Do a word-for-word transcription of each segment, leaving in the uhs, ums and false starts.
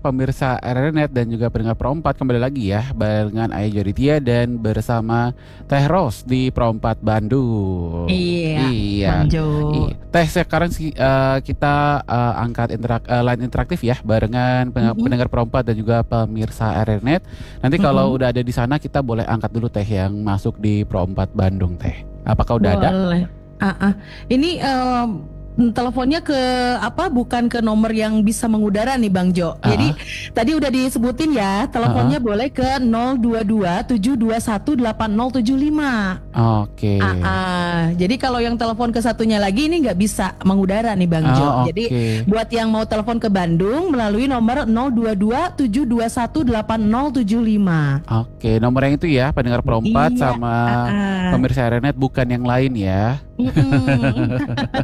pemirsa R R Net dan juga pendengar Pro empat, kembali lagi ya barengan Aya Joritia dan bersama Teh Ros di Pro empat Bandung. Iya, Iya. Bang Jo. Iya. Teh, sekarang si- eh, kita eh, angkat interak eh, line interaktif ya barengan peng- Mm-mm. pendengar Pro empat dan juga pemirsa R R Net. Nanti kalau Mm-mm. udah ada di sana kita boleh angkat dulu Teh yang masuk di Pro empat Bandung, Teh. Apakah udah ada? Boleh. Ah, ah. Ini em, teleponnya ke apa? Bukan ke nomor yang bisa mengudara nih Bang Jo. Ah, Jadi ah. tadi udah disebutin ya, teleponnya boleh ke nol dua dua tujuh dua satu delapan nol tujuh lima. Oke. Ah, ah. Jadi kalau yang telepon ke satunya lagi ini nggak bisa mengudara nih Bang Jo. Oh, Jadi oke. buat yang mau telepon ke Bandung melalui nomor nol dua dua tujuh dua satu delapan nol tujuh lima. Oke, nomor yang itu ya, pendengar Pro empat Iya. sama Ah, ah. pemirsa R R Net, bukan yang lain ya. Mm-mm.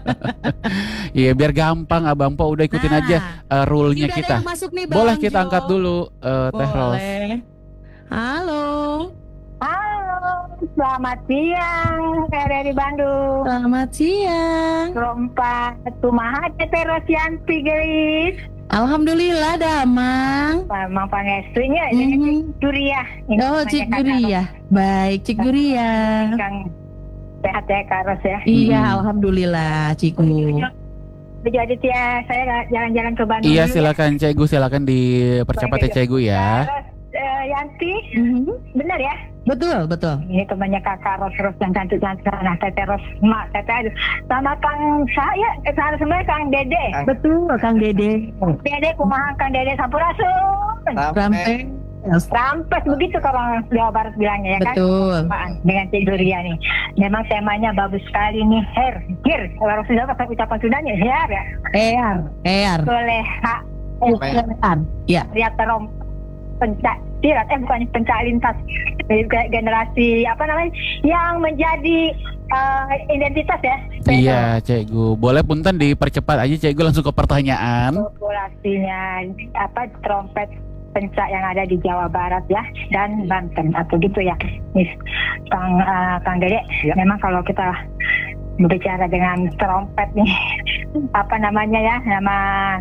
Iya, biar gampang Abang Po, udah ikutin Nah, aja uh, ini rule-nya udah ada kita. yang masuk nih Bang Boleh kita Jo. angkat dulu uh, Teh Ros. Boleh. Halo. Halo, selamat siang, saya dari Bandung. Selamat siang. Rompa, tumaha Teh Rosyanti gelis. Alhamdulillah Damang. Memang pangestunya, Mhm. ini Cik Duria. Ini Oh, namanya Cik Kak Guria. Baik, Cik Guria. Ros. Kang sehat ya Kak Ros ya. Iya, Hmm. alhamdulillah, Ciku. Jadi ya, saya jalan-jalan ke Bandung. Iya, dulu ya. silakan Cegu, silakan dipercepat ya Cegu ya. Kak Ros, eh, Yanti, Mhm. benar ya? Betul, betul. Ini temannya kakak Ros Ros yang cantik-cantik. Nah, Teteh Ros, Mak Teteh, aduh. Sama Kang saya, eh, sebenarnya Kang Dede. Betul, Kang Dede. Dede, kumaha Kang Dede Sampurasun. Rampe. Rampes begitu kalau Jawa Barat bilangnya ya kan. Betul. Apaan? Dengan Cik Duria nih. Memang temanya bagus sekali nih. Her, gir. Kalau sudah pakai ucapan Sundanya, her ya. Ear, ear. Boleh hak. Ear. Ya. Lihat terom pencak silat, eh bukan pencak lintas dari ge- generasi apa namanya yang menjadi eh, identitas ya. Iya, Cegu. Boleh punten dipercepat aja Cegu, langsung ke pertanyaan. Populasinya apa trompet pencak yang ada di Jawa Barat ya dan Banten atau gitu ya. Nih, Kang eh, Kang Dede, memang kalau kita berbicara dengan trompet nih apa namanya ya, nama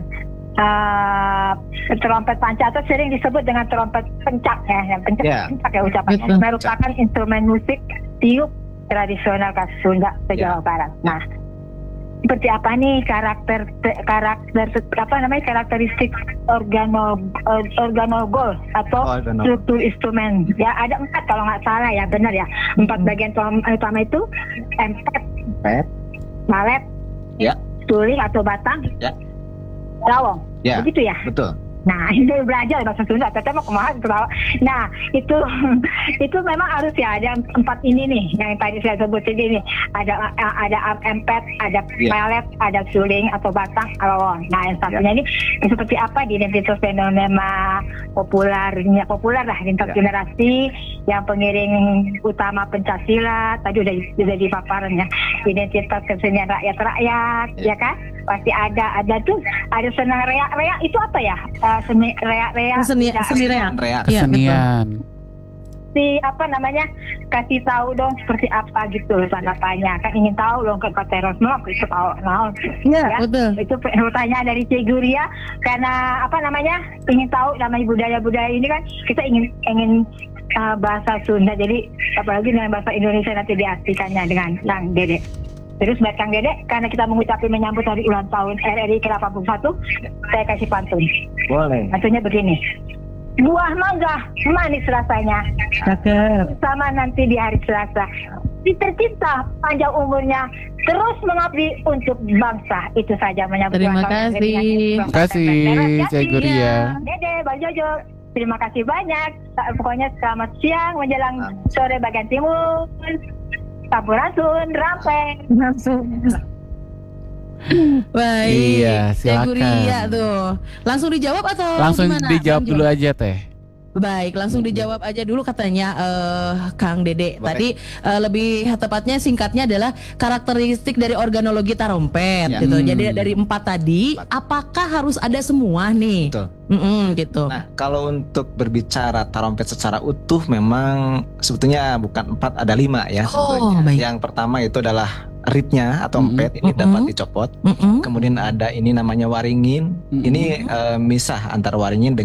eh, trompet panca atau sering disebut dengan trompet pencak ya, yang pencak, Ya. pencak ya ucapannya, Betul. merupakan instrumen musik tiup tradisional khas Sunda ke Ya. Jawa Barat. Nah, seperti apa nih karakter karakter apa namanya karakteristik organo or- organogol atau Oh, organogol. struktur instrumen ya, ada empat kalau nggak salah ya, benar ya, empat Hmm. bagian utama, utama itu empet, Pet. malet, Ya. suling atau batang, Ya. lawong, Ya. begitu ya. Betul. Nah, ini belajar bahasa Sunda, teteh mau kemana ketawa. Nah, itu itu memang harus ya ada empat ini nih yang tadi saya sebutin ini. Ada ada empet, ada Ya. pelet, ada suling atau batang, lawong. Nah, yang satunya ini seperti apa di identitas fenomena populernya populer lah lintas Ya. generasi yang pengiring utama pencaksilat. Tadi udah udah dipaparan ya. Identitas kesenian rakyat-rakyat, Ya. ya kan? Pasti ada ada tuh ada senang reak-reak itu apa ya? Uh, seni reak-reak Seni, ya, seni reak. Reak. Iya, Kesenian. si apa namanya kasih tahu dong seperti apa gitu tanda tanya kan, ingin tahu dong ke Koteros mau itu tahu nah, Iya, ya. betul. Itu pertanyaan dari Cik Guria karena apa namanya ingin tahu namanya budaya-budaya ini kan kita ingin ingin uh, bahasa Sunda, jadi apalagi dengan bahasa Indonesia nanti diartikannya dengan Kang Dede. Terus buat Kang Dede, karena kita mengucapkan menyambut hari ulang tahun R R I ke delapan puluh satu, saya kasih pantun. Boleh. Pantunnya begini. Buah mangga manis rasanya, Cakep. sama nanti di hari Selasa. Si tercinta panjang umurnya, terus mengabdi untuk bangsa. Itu saja menyambut Terima ulang tahun R R I. kasih. Terima kasih Cek Guria. Dede, Bang Jojo, terima kasih banyak. Pokoknya selamat siang menjelang sore bagian timur. Sampurasun, Rampeng. Baik. Iya, Cik silakan. Guria tuh. Langsung dijawab atau Langsung gimana, dijawab Bang Jo? dulu aja Teh. Baik, langsung dijawab aja dulu katanya eh, Kang Dede. Boleh. Tadi eh, lebih tepatnya singkatnya adalah karakteristik dari organologi tarompet Ya. gitu. Hmm. Jadi dari empat tadi, apakah harus ada semua nih? Betul. Mm-mm, gitu. Nah, kalau untuk berbicara tarompet secara utuh memang sebetulnya bukan empat, ada lima ya Oh, sebetulnya. baik. Yang pertama itu adalah reednya atau Mm-mm. empet, ini Mm-mm. dapat dicopot. Mm-mm. Kemudian ada ini namanya waringin. Mm-mm. Ini eh, misah antara waringin